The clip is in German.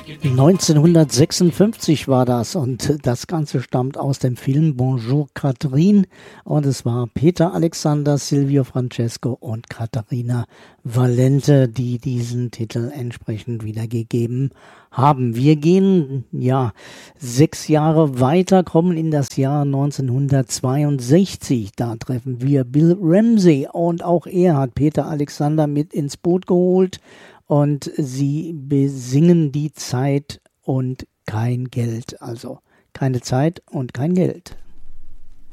1956 war das und das Ganze stammt aus dem Film Bonjour Catherine und es war Peter Alexander, Silvio Francesco und Katharina Valente, die diesen Titel entsprechend wiedergegeben haben. Wir gehen 6 Jahre weiter, kommen in das Jahr 1962. Da treffen wir Bill Ramsey und auch er hat Peter Alexander mit ins Boot geholt. Und sie besingen die Zeit und kein Geld. Also keine Zeit und kein Geld.